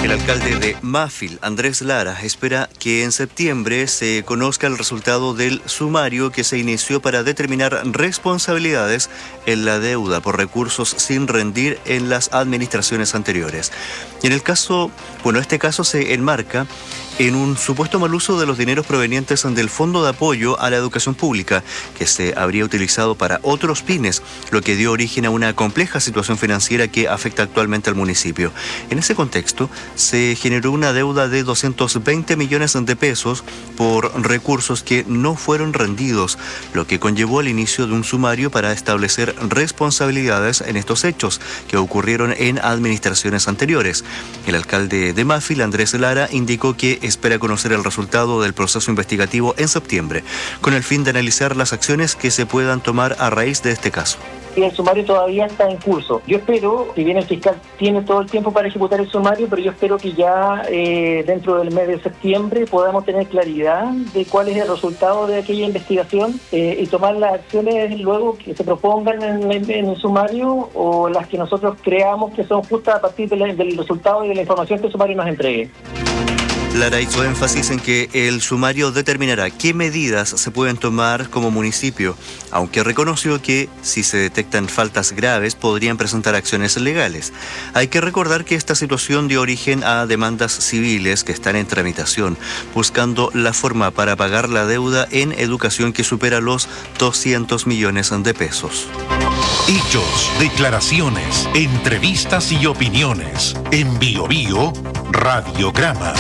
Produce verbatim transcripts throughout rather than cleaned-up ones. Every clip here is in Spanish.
El alcalde de Mafil, Andrés Lara, espera que en septiembre se conozca el resultado del sumario que se inició para determinar responsabilidades en la deuda por recursos sin rendir en las administraciones anteriores. Y en el caso, bueno, este caso se enmarca en un supuesto mal uso de los dineros provenientes del Fondo de Apoyo a la Educación Pública, que se habría utilizado para otros fines, lo que dio origen a una compleja situación financiera que afecta actualmente al municipio. En ese contexto, se generó una deuda de doscientos veinte millones de pesos por recursos que no fueron rendidos, lo que conllevó el inicio de un sumario para establecer responsabilidades en estos hechos que ocurrieron en administraciones anteriores. El alcalde de Mafil, Andrés Lara, indicó que espera conocer el resultado del proceso investigativo en septiembre, con el fin de analizar las acciones que se puedan tomar a raíz de este caso. Y el sumario todavía está en curso. Yo espero, si bien el fiscal tiene todo el tiempo para ejecutar el sumario, pero yo espero que ya eh, dentro del mes de septiembre podamos tener claridad de cuál es el resultado de aquella investigación eh, y tomar las acciones luego que se propongan en, en, en el sumario o las que nosotros creamos que son justas a partir de la, del resultado y de la información que el sumario nos entregue. Lara hizo énfasis en que el sumario determinará qué medidas se pueden tomar como municipio, aunque reconoció que si se detectan faltas graves podrían presentar acciones legales. Hay que recordar que esta situación dio origen a demandas civiles que están en tramitación, buscando la forma para pagar la deuda en educación que supera los doscientos millones de pesos. Hechos, declaraciones, entrevistas y opiniones. En Bio Bio, Radiograma.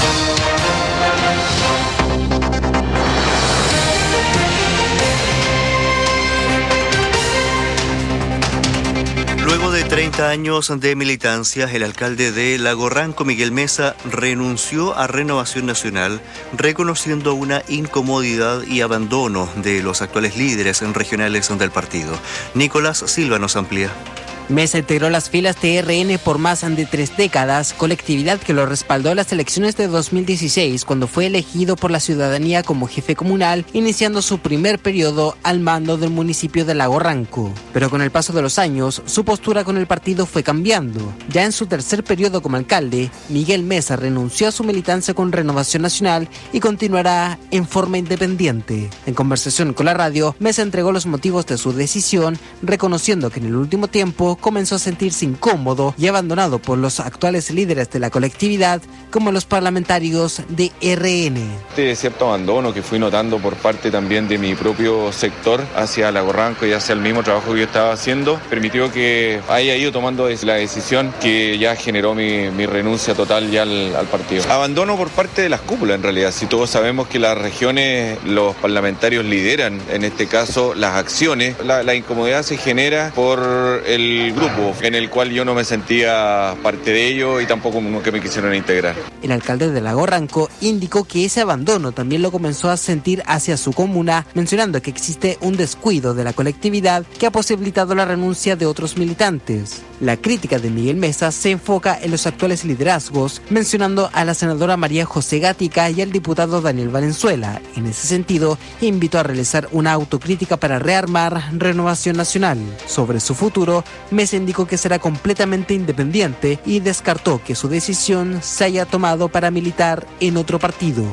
Luego de treinta años de militancia, el alcalde de Lago Ranco, Miguel Mesa, renunció a Renovación Nacional, reconociendo una incomodidad y abandono de los actuales líderes regionales del partido. Nicolás Silva nos amplía. Mesa integró las filas de R N por más de tres décadas, colectividad que lo respaldó en las elecciones de dos mil dieciséis, cuando fue elegido por la ciudadanía como jefe comunal, iniciando su primer periodo al mando del municipio de Lago Ranco. Pero con el paso de los años, su postura con el partido fue cambiando. Ya en su tercer periodo como alcalde, Miguel Mesa renunció a su militancia con Renovación Nacional y continuará en forma independiente. En conversación con la radio, Mesa entregó los motivos de su decisión, reconociendo que en el último tiempo comenzó a sentirse incómodo y abandonado por los actuales líderes de la colectividad, como los parlamentarios de R N. Este cierto abandono que fui notando por parte también de mi propio sector hacia Lago Ranco y hacia el mismo trabajo que yo estaba haciendo, permitió que haya ido tomando la decisión que ya generó mi, mi renuncia total ya al, al partido. Abandono por parte de las cúpulas en realidad, si todos sabemos que las regiones, los parlamentarios lideran en este caso las acciones, la, la incomodidad se genera por el grupo en el cual yo no me sentía parte de ello y tampoco que me quisieron integrar. El alcalde de Lago Ranco indicó que ese abandono también lo comenzó a sentir hacia su comuna, mencionando que existe un descuido de la colectividad que ha posibilitado la renuncia de otros militantes. La crítica de Miguel Mesa se enfoca en los actuales liderazgos, mencionando a la senadora María José Gatica y al diputado Daniel Valenzuela. En ese sentido, invitó a realizar una autocrítica para rearmar Renovación Nacional. Sobre su futuro, Mesa indicó que será completamente independiente y descartó que su decisión se haya tomado para militar en otro partido.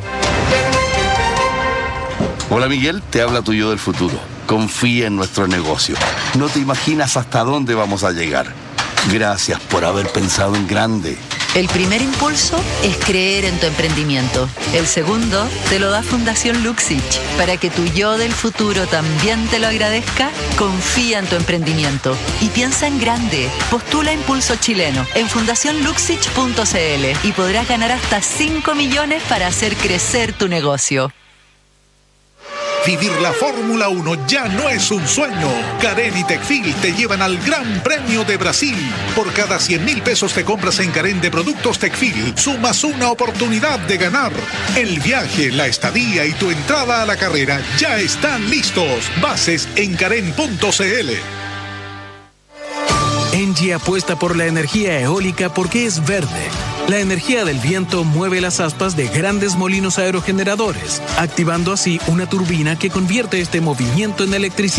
Hola Miguel, te habla tu yo del futuro. Confía en nuestro negocio. No te imaginas hasta dónde vamos a llegar. Gracias por haber pensado en grande. El primer impulso es creer en tu emprendimiento. El segundo te lo da Fundación Luxich. Para que tu yo del futuro también te lo agradezca, confía en tu emprendimiento y piensa en grande. Postula Impulso Chileno en fundación luxich punto c l y podrás ganar hasta cinco millones para hacer crecer tu negocio. Vivir la Fórmula uno ya no es un sueño. Carén y Tecfil te llevan al Gran Premio de Brasil. Por cada cien mil pesos te compras en Carén de productos Tecfil, sumas una oportunidad de ganar. El viaje, la estadía y tu entrada a la carrera ya están listos. Bases en carén punto c l. Engie apuesta por la energía eólica porque es verde. La energía del viento mueve las aspas de grandes molinos aerogeneradores, activando así una turbina que convierte este movimiento en electricidad.